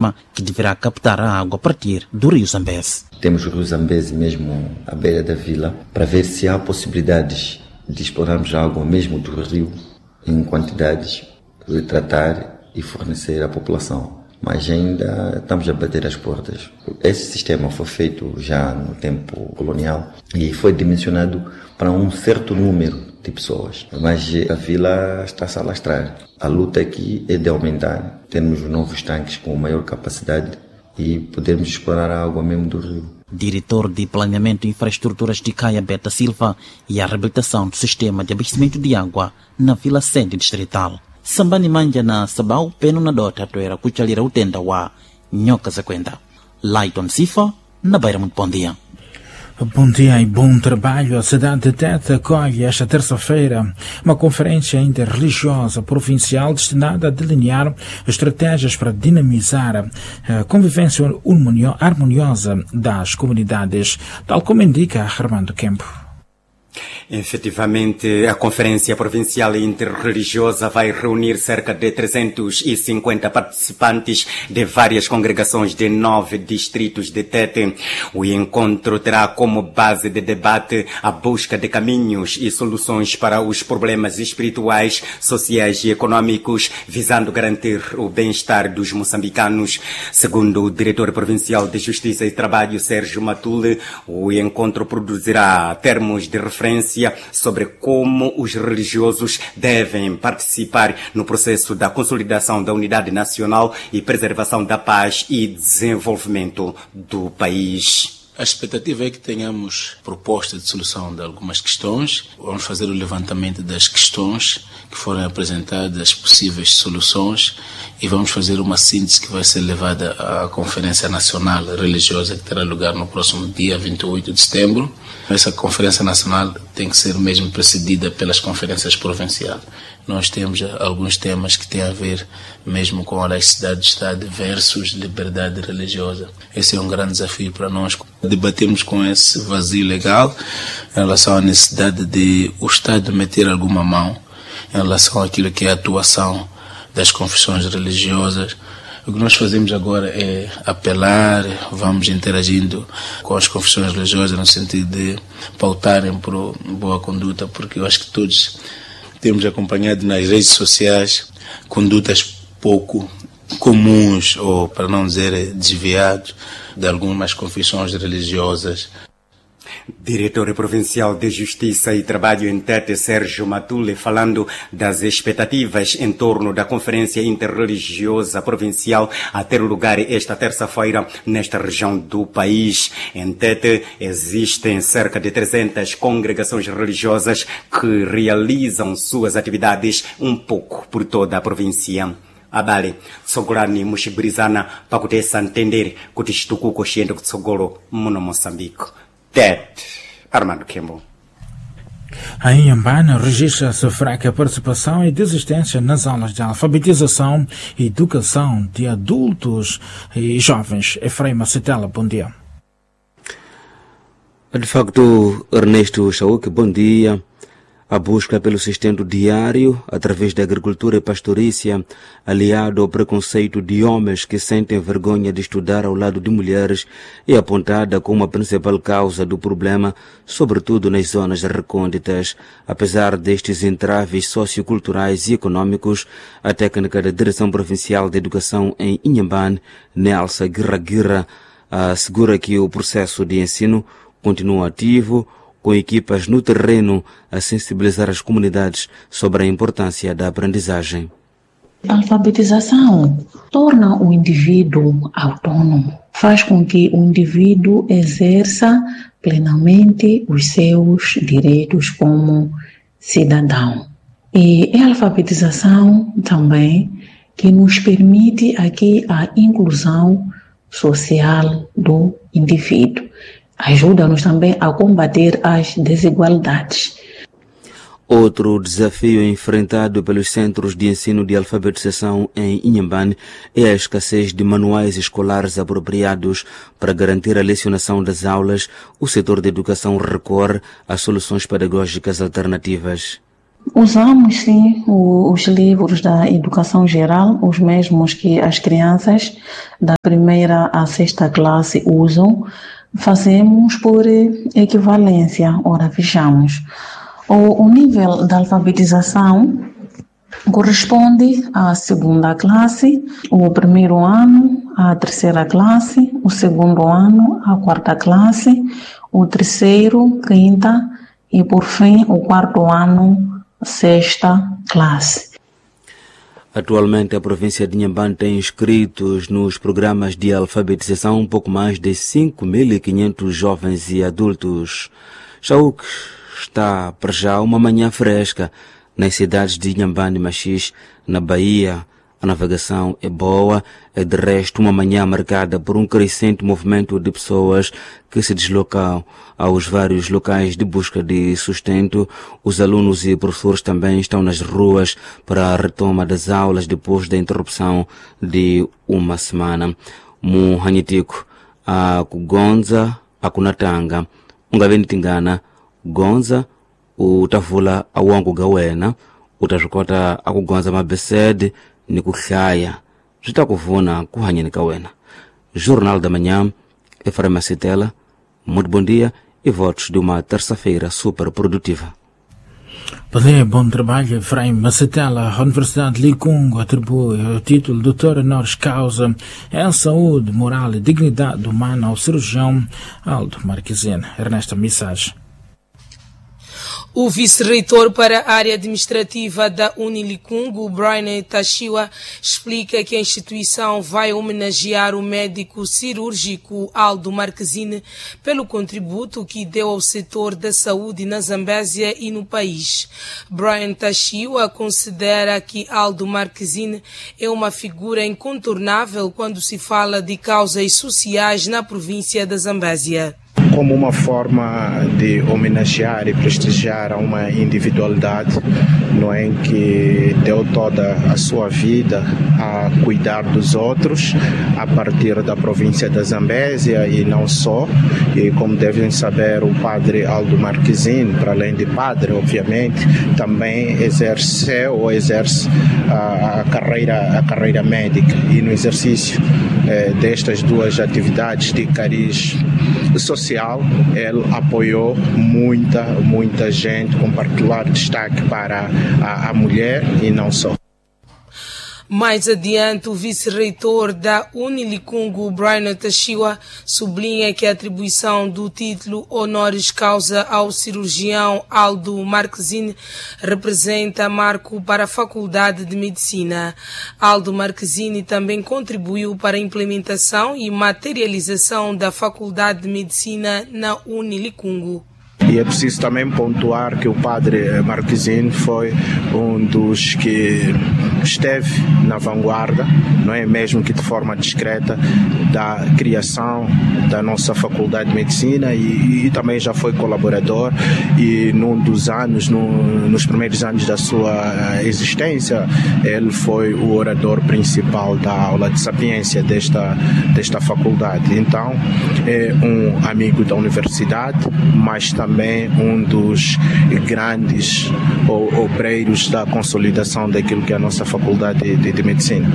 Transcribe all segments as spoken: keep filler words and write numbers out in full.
sistema que deverá captar a água a partir do rio Zambeze. Temos o rio Zambeze mesmo à beira da vila, para ver se há possibilidades de explorarmos a água mesmo do rio em quantidades, poder tratar e fornecer à população. Mas ainda estamos a bater as portas. Esse sistema foi feito já no tempo colonial e foi dimensionado para um certo número de pessoas. Mas a vila está-se a alastrar. A luta aqui é de aumentar, termos novos tanques com maior capacidade e podermos explorar a água mesmo do rio. Diretor de Planeamento e Infraestruturas de Caia Beta Silva e a reabilitação do sistema de abastecimento de água na Vila Sede Distrital. Sambani manja na sabau peno na dota toera kuchalira utenda wa nyoka zakwenda. Lighton Sifa na Beira. Muito bom dia. Bom dia e bom trabalho. A cidade de Tete acolhe esta terça-feira uma conferência interreligiosa provincial destinada a delinear estratégias para dinamizar a convivência harmoniosa das comunidades, tal como indica Armando Kempo. Efetivamente, a Conferência Provincial Interreligiosa vai reunir cerca de trezentos e cinquenta participantes de várias congregações de nove distritos de Tete. O encontro terá como base de debate a busca de caminhos e soluções para os problemas espirituais, sociais e econômicos, visando garantir o bem-estar dos moçambicanos. Segundo o diretor provincial de Justiça e Trabalho, Sérgio Matule, o encontro produzirá termos de referência sobre como os religiosos devem participar no processo da consolidação da unidade nacional e preservação da paz e desenvolvimento do país. A expectativa é que tenhamos proposta de solução de algumas questões. Vamos fazer o levantamento das questões que foram apresentadas, as possíveis soluções, e vamos fazer uma síntese que vai ser levada à Conferência Nacional Religiosa, que terá lugar no próximo dia vinte e oito de setembro. Essa Conferência Nacional tem que ser mesmo precedida pelas conferências provinciais. Nós temos alguns temas que têm a ver mesmo com a laicidade de Estado versus liberdade religiosa. Esse é um grande desafio para nós. Debatemos com esse vazio legal em relação à necessidade de o Estado meter alguma mão em relação àquilo que é a atuação das confissões religiosas. O que nós fazemos agora é apelar, vamos interagindo com as confissões religiosas no sentido de pautarem por boa conduta, porque eu acho que todos temos acompanhado nas redes sociais condutas pouco comuns, ou para não dizer desviados, de algumas confissões religiosas. Diretor Provincial de Justiça e Trabalho em Tete, Sérgio Matule, falando das expectativas em torno da Conferência Interreligiosa Provincial a ter lugar esta terça-feira nesta região do país. Em Tete existem cerca de trezentas congregações religiosas que realizam suas atividades um pouco por toda a província. Abale tsogolani mushibrizana pakutesa ntendere kuti chitukuko chiyende kutsogolo muno Moçambique. Tete, Armando Kembo. A Inhambane registra-se fraca participação e desistência nas aulas de alfabetização e educação de adultos e jovens. Efraim Macetela, bom dia. De facto, Ernesto Chauque, bom dia. A busca pelo sustento diário, através da agricultura e pastorícia, aliado ao preconceito de homens que sentem vergonha de estudar ao lado de mulheres, é apontada como a principal causa do problema, sobretudo nas zonas recônditas. Apesar destes entraves socioculturais e econômicos, a técnica da Direção Provincial de Educação em Inhambane, Nelsa Guirra-Guirra, assegura que o processo de ensino continua ativo, com equipas no terreno a sensibilizar as comunidades sobre a importância da aprendizagem. A alfabetização torna o indivíduo autônomo, faz com que o indivíduo exerça plenamente os seus direitos como cidadão. E é a alfabetização também que nos permite aqui a inclusão social do indivíduo. Ajuda-nos também a combater as desigualdades. Outro desafio enfrentado pelos centros de ensino de alfabetização em Inhambane é a escassez de manuais escolares apropriados. Para garantir a lecionação das aulas, o setor de educação recorre a soluções pedagógicas alternativas. Usamos, sim, o, os livros da educação geral, os mesmos que as crianças da primeira à sexta classe usam. Fazemos por equivalência. Ora, vejamos. O, o nível da alfabetização corresponde à segunda classe, o primeiro ano à terceira classe, o segundo ano à quarta classe, o terceiro, quinta e, por fim, o quarto ano, sexta classe. Atualmente, a província de Inhambane tem inscritos nos programas de alfabetização um pouco mais de cinco mil e quinhentos jovens e adultos. Chauk está para já uma manhã fresca nas cidades de Inhambane e Machis, na Bahia. A navegação é boa, é de resto uma manhã marcada por um crescente movimento de pessoas que se deslocam aos vários locais de busca de sustento. Os alunos e professores também estão nas ruas para a retoma das aulas depois da interrupção de uma semana. Muhanhitico, a Kugonza, a Kunatanga, Ungavenitingana, Gonza, o Tavula, a Wangu Gawena, o Tajukota, a Kugonza Mabesed, ni kuhlaya zitakuvuna kuhanyeni kawena. Jornal da Manhã, Efraim Citela. Muito bom dia e votos de uma terça-feira super produtiva. Valeu, bom trabalho, Efraim Macetela. A Universidade de Licungo atribui o título de doutor honoris causa em saúde, moral e dignidade humana ao cirurgião Aldo Marquezine. Ernesto Missage. O vice-reitor para a área administrativa da Unilicungo, Brian Tashiwa, explica que a instituição vai homenagear o médico cirúrgico Aldo Marquezine pelo contributo que deu ao setor da saúde na Zambésia e no país. Brian Tashiwa considera que Aldo Marquezine é uma figura incontornável quando se fala de causas sociais na província da Zambésia. Como uma forma de homenagear e prestigiar a uma individualidade, não é, que deu toda a sua vida a cuidar dos outros a partir da província da Zambésia e não só. E como devem saber, o padre Aldo Marquezine, para além de padre, obviamente, também exerceu ou exerce a, a, carreira, a carreira médica. E no exercício eh, destas duas atividades de cariz social, ele apoiou muita, muita gente, com particular destaque para a, a mulher e não só. Mais adiante, o vice-reitor da Unilicungo, Brian Tashiwa, sublinha que a atribuição do título honoris causa ao cirurgião Aldo Marquezine representa marco para a Faculdade de Medicina. Aldo Marquezine também contribuiu para a implementação e materialização da Faculdade de Medicina na Unilicungo. E é preciso também pontuar que o padre Marquezine foi um dos que esteve na vanguarda, não é, mesmo que de forma discreta, da criação da nossa Faculdade de Medicina e, e também já foi colaborador e num dos anos, no, nos primeiros anos da sua existência, ele foi o orador principal da aula de sapiência desta, desta faculdade. Então, é um amigo da universidade, mas também também um dos grandes obreiros da consolidação daquilo que é a nossa Faculdade de, de, de Medicina.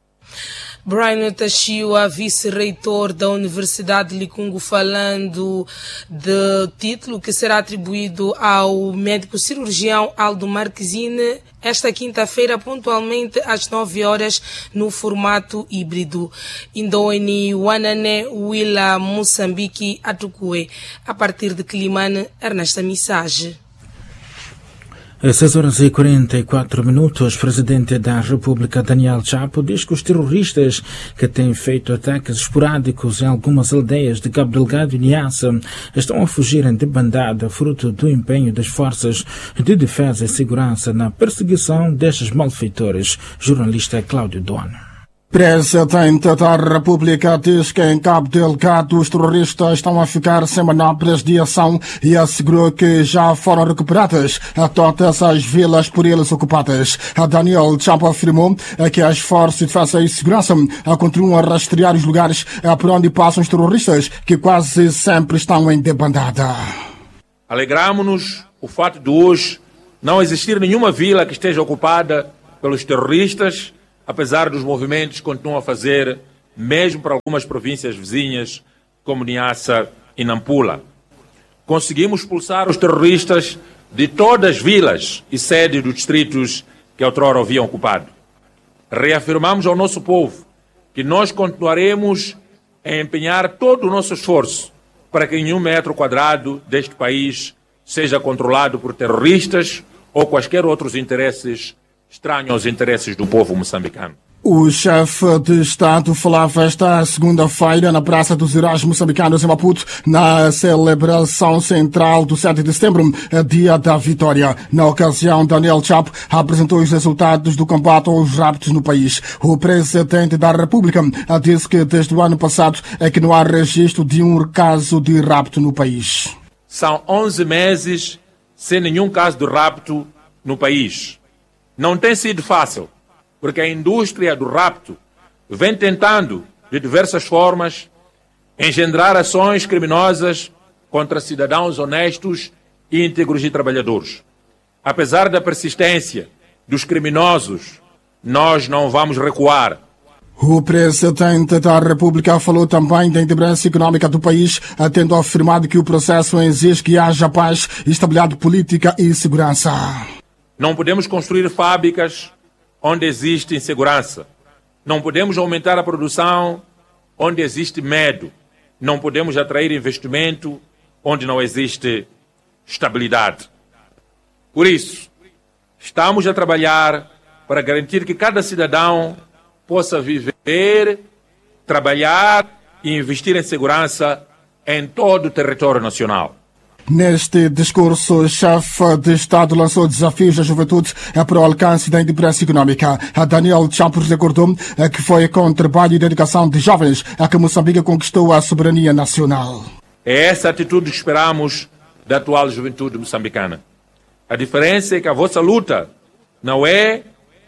Brian Tashiwa, vice-reitor da Universidade de Licungo, falando do título que será atribuído ao médico cirurgião Aldo Marquezine esta quinta-feira, pontualmente às nove horas, no formato híbrido. Indoene Wanane Willa Moçambique Atukue. A partir de Quilimane, Ernesta Missage. Às seis horas e quarenta e quatro minutos, o presidente da República, Daniel Chapo, diz que os terroristas que têm feito ataques esporádicos em algumas aldeias de Cabo Delgado e Niassa estão a fugir em debandada, fruto do empenho das forças de defesa e segurança na perseguição destes malfeitores. Jornalista Cláudio Doano. Presidente da República diz que em Cabo Delgado os terroristas estão a ficar sem manobras de ação e assegurou que já foram recuperadas todas as vilas por eles ocupadas. Daniel Chapo afirmou que as forças de defesa e segurança continuam a rastrear os lugares por onde passam os terroristas, que quase sempre estão em debandada. Alegramos-nos o fato de hoje não existir nenhuma vila que esteja ocupada pelos terroristas, apesar dos movimentos que continuam a fazer, mesmo para algumas províncias vizinhas, como Niassa e Nampula. Conseguimos expulsar os terroristas de todas as vilas e sedes dos distritos que outrora haviam ocupado. Reafirmamos ao nosso povo que nós continuaremos a empenhar todo o nosso esforço para que nenhum metro quadrado deste país seja controlado por terroristas ou quaisquer outros interesses estranhos aos interesses do povo moçambicano. O chefe de Estado falava esta segunda-feira na Praça dos Heróis Moçambicanos em Maputo, na celebração central do sete de setembro, dia da vitória. Na ocasião, Daniel Chapo apresentou os resultados do combate aos raptos no país. O presidente da República disse que desde o ano passado é que não há registro de um caso de rapto no país. São onze meses sem nenhum caso de rapto no país. Não tem sido fácil, porque a indústria do rapto vem tentando, de diversas formas, engendrar ações criminosas contra cidadãos honestos e íntegros e trabalhadores. Apesar da persistência dos criminosos, nós não vamos recuar. O presidente da República falou também da independência econômica do país, tendo afirmado que o processo exige que haja paz, estabilidade política e segurança. Não podemos construir fábricas onde existe insegurança. Não podemos aumentar a produção onde existe medo. Não podemos atrair investimento onde não existe estabilidade. Por isso, estamos a trabalhar para garantir que cada cidadão possa viver, trabalhar e investir em segurança em todo o território nacional. Neste discurso, o chefe de Estado lançou desafios à juventude para o alcance da independência econômica. Daniel Chapo recordou que foi com o trabalho e dedicação de jovens que Moçambique conquistou a soberania nacional. É essa atitude que esperamos da atual juventude moçambicana. A diferença é que a vossa luta não é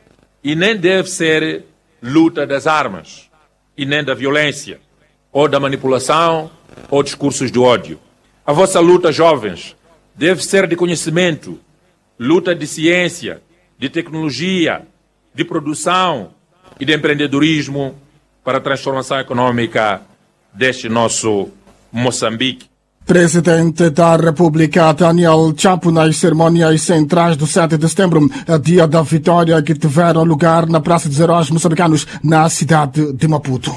e nem deve ser luta das armas, e nem da violência, ou da manipulação, ou discursos de ódio. A vossa luta, jovens, deve ser de conhecimento, luta de ciência, de tecnologia, de produção e de empreendedorismo para a transformação econômica deste nosso Moçambique. Presidente da República, Daniel Chapo, nas cerimônias centrais do sete de setembro, dia da vitória que tiveram lugar na Praça dos Heróis Moçambicanos, na cidade de Maputo.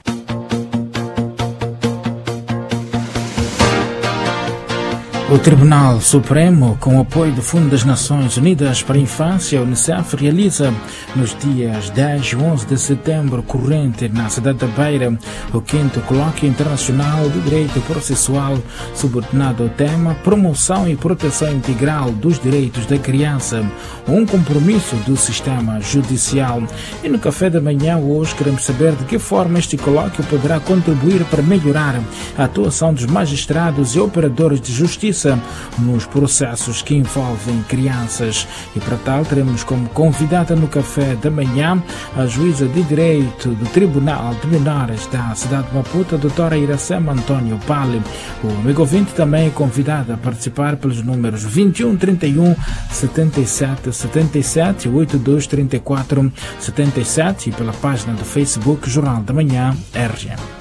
O Tribunal Supremo, com o apoio do Fundo das Nações Unidas para a Infância, Unicef, realiza nos dias dez e onze de setembro corrente, na cidade da Beira, o quinto Colóquio Internacional do Direito Processual, subordinado ao tema Promoção e Proteção Integral dos Direitos da Criança, um compromisso do sistema judicial. E no café da manhã hoje queremos saber de que forma este colóquio poderá contribuir para melhorar a atuação dos magistrados e operadores de justiça nos processos que envolvem crianças. E para tal teremos como convidada no café da manhã a juíza de Direito do Tribunal de Menores da cidade de Maputo, a doutora Iracema Antônio Pali. O amigo ouvinte também é convidado a participar pelos números vinte e um, trinta e um, setenta e sete, setenta e sete, oitenta e dois, trinta e quatro, setenta e sete e pela página do Facebook Jornal da Manhã R G M.